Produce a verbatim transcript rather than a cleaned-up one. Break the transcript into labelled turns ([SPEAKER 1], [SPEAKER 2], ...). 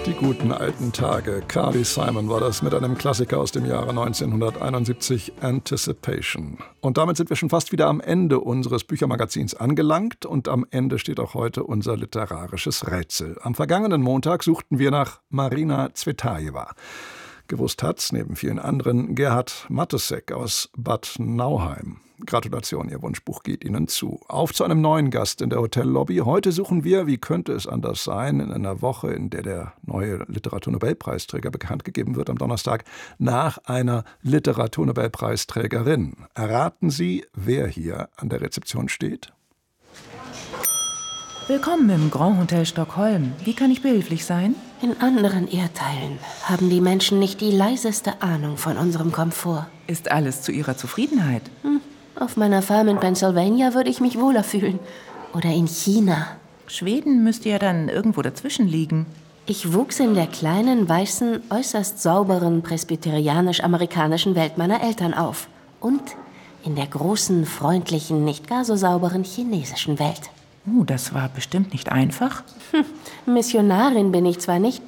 [SPEAKER 1] Die guten alten Tage. Carly Simon war das mit einem Klassiker aus dem Jahre neunzehnhunderteinundsiebzig, Anticipation. Und damit sind wir schon fast wieder am Ende unseres Büchermagazins angelangt. Und am Ende steht auch heute unser literarisches Rätsel. Am vergangenen Montag suchten wir nach Marina Zvetajewa. Gewusst hat's, neben vielen anderen, Gerhard Matesek aus Bad Nauheim. Gratulation, Ihr Wunschbuch geht Ihnen zu. Auf zu einem neuen Gast in der Hotellobby. Heute suchen wir, wie könnte es anders sein, in einer Woche, in der der neue Literaturnobelpreisträger bekannt gegeben wird am Donnerstag, nach einer Literaturnobelpreisträgerin. Erraten Sie, wer hier an der Rezeption steht?
[SPEAKER 2] Willkommen im Grand Hotel Stockholm. Wie kann ich behilflich sein?
[SPEAKER 3] In anderen Erdteilen haben die Menschen nicht die leiseste Ahnung von unserem Komfort.
[SPEAKER 2] Ist alles zu Ihrer Zufriedenheit?
[SPEAKER 3] Hm, auf meiner Farm in Pennsylvania würde ich mich wohler fühlen. Oder in China.
[SPEAKER 2] Schweden müsste ja dann irgendwo dazwischen liegen.
[SPEAKER 3] Ich wuchs in der kleinen, weißen, äußerst sauberen, presbyterianisch-amerikanischen Welt meiner Eltern auf. Und in der großen, freundlichen, nicht gar so sauberen chinesischen Welt.
[SPEAKER 2] Uh, das war bestimmt nicht einfach.
[SPEAKER 3] Hm, Missionarin bin ich zwar nicht,